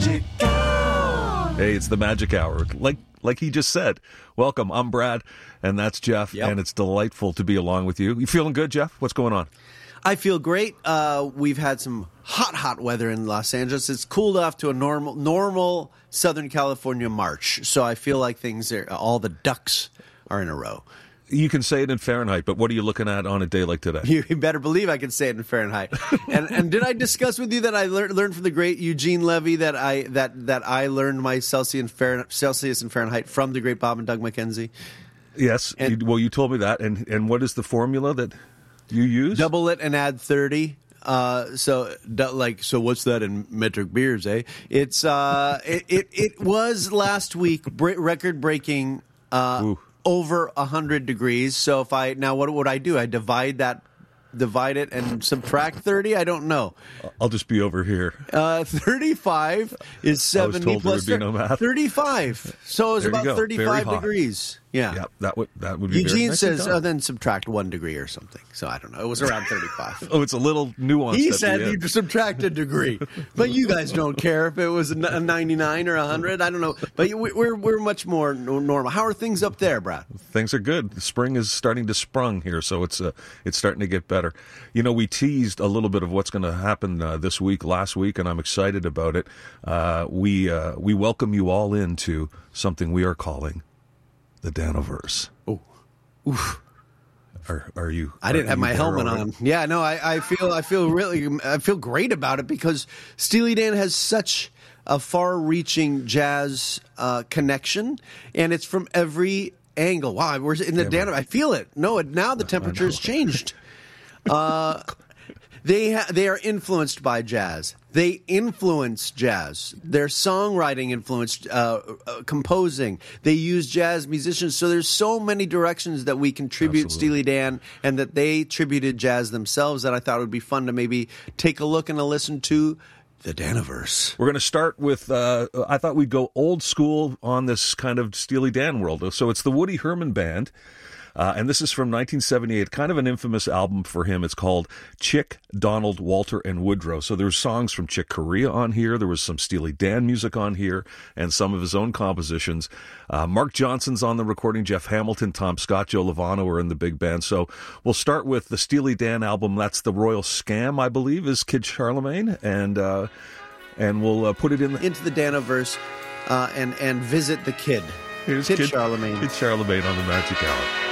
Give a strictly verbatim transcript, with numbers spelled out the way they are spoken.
Magic Hour. Hey, it's the Magic Hour. Like like he just said. Welcome, I'm Brad, and that's Jeff, Yep. and it's delightful to be along with you. You feeling good, Jeff? What's going on? I feel great. Uh, we've had some hot, hot weather in Los Angeles. It's cooled off to a normal, normal Southern California March. So I feel like things are, all the ducks are in a row. You can say it in Fahrenheit, but what are you looking at on a day like today? You better believe I can say it in Fahrenheit. and and did I discuss with you that I lear- learned from the great Eugene Levy that I that that I learned my Celsius and, Fahrenheit, Celsius and Fahrenheit from the great Bob and Doug McKenzie? Yes. And- you, well, you told me that. And, and what is the formula that you use? Double it and add thirty. Uh, so du- like so, what's that in metric beers? Eh? It's uh, it it, it was last week bre- record breaking. Uh, Ooh. Over a hundred degrees. So if I now, what would I do? I divide that, divide it, and subtract thirty. I don't know. I'll just be over here. Uh, thirty-five is seventy told there plus would be no math. thirty-five. So it's There you about go. Very thirty-five hot. degrees. Yeah. Yeah, that would that would be very Eugene nicely says, done. oh, then subtract one degree or something. So I don't know. It was around thirty-five. Oh, it's a little nuanced. He at said the end. you'd subtract a degree, but you guys don't care if it was a ninety-nine or a hundred. I don't know, but we- we're we're much more normal. How are things up there, Brad? Things are good. The spring is starting to sprung here, so it's uh, it's starting to get better. You know, we teased a little bit of what's going to happen uh, this week, last week, and I'm excited about it. Uh, we uh, we welcome you all into something we are calling the Danoverse. Oh, oof. Are, are you? I didn't are have you my there helmet already? on. Yeah, no, I, I feel I feel really I feel great about it because Steely Dan has such a far-reaching jazz uh, connection, and it's from every angle. Wow, we're in the Yeah, Dan. man. I feel it. No, it, now the temperature has changed. Uh, they ha- they are influenced by jazz. They influence jazz. Their songwriting influenced uh, uh, composing. They use jazz musicians. So there's so many directions that we contribute Absolutely. Steely Dan, and that they tributed jazz themselves. That I thought would be fun to maybe take a look and a listen to. The Daniverse. We're going to start with, uh, I thought we'd go old school on this kind of Steely Dan world. So it's the Woody Herman Band, uh, and this is from nineteen seventy-eight, kind of an infamous album for him. It's called Chick, Donald, Walter, and Woodrow. So there's songs from Chick Corea on here. There was some Steely Dan music on here, and some of his own compositions. Uh, Mark Johnson's on the recording. Jeff Hamilton, Tom Scott, Joe Lovano are in the big band. So we'll start with the Steely Dan album. That's The Royal Scam, I believe, is Kid Charlemagne, and uh, and we'll uh, put it in the... Into the Daniverse uh, and, and visit the kid. Here's Kid Charlemagne. Kid Charlemagne on the Magic Hour.